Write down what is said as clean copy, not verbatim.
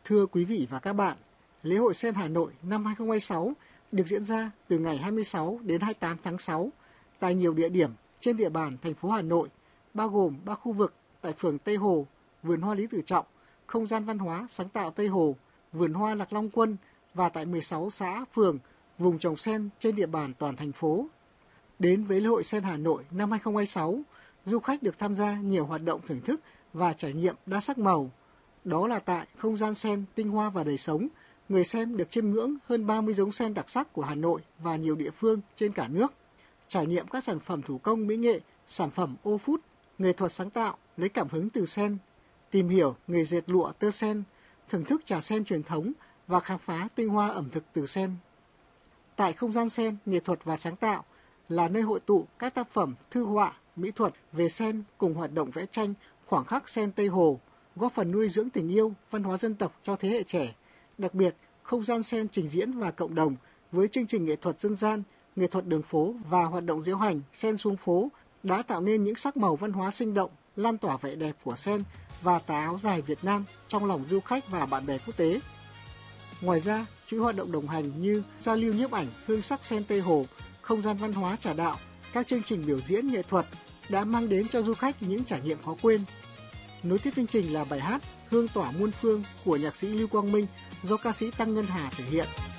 Thưa quý vị và các bạn, lễ hội Sen Hà Nội năm 2026 được diễn ra từ ngày 26 đến 28 tháng 6 tại nhiều địa điểm trên địa bàn thành phố Hà Nội, bao gồm 3 khu vực tại phường Tây Hồ, Vườn Hoa Lý Tự Trọng, Không gian văn hóa sáng tạo Tây Hồ, Vườn Hoa Lạc Long Quân và tại 16 xã, phường, vùng trồng sen trên địa bàn toàn thành phố. Đến với lễ hội Sen Hà Nội năm 2026, du khách được tham gia nhiều hoạt động thưởng thức và trải nghiệm đa sắc màu. Đó là tại không gian sen tinh hoa và đời sống, người xem được chiêm ngưỡng hơn 30 giống sen đặc sắc của Hà Nội và nhiều địa phương trên cả nước. Trải nghiệm các sản phẩm thủ công mỹ nghệ, sản phẩm ô phút, nghệ thuật sáng tạo lấy cảm hứng từ sen, tìm hiểu nghề dệt lụa tơ sen, thưởng thức trà sen truyền thống và khám phá tinh hoa ẩm thực từ sen. Tại không gian sen, nghệ thuật và sáng tạo là nơi hội tụ các tác phẩm thư họa, mỹ thuật về sen cùng hoạt động vẽ tranh khoảng khắc sen Tây Hồ, góp phần nuôi dưỡng tình yêu, văn hóa dân tộc cho thế hệ trẻ. Đặc biệt, không gian sen trình diễn và cộng đồng với chương trình nghệ thuật dân gian, nghệ thuật đường phố và hoạt động diễu hành sen xuống phố đã tạo nên những sắc màu văn hóa sinh động, lan tỏa vẻ đẹp của sen và tà áo dài Việt Nam trong lòng du khách và bạn bè quốc tế. Ngoài ra, chuỗi hoạt động đồng hành như giao lưu nhiếp ảnh hương sắc sen Tây Hồ, không gian văn hóa Trà Đạo, các chương trình biểu diễn nghệ thuật đã mang đến cho du khách những trải nghiệm khó quên. Nối tiếp chương trình là bài hát Hương tỏa muôn phương của nhạc sĩ Lưu Quang Minh do ca sĩ Tăng Ngân Hà thể hiện.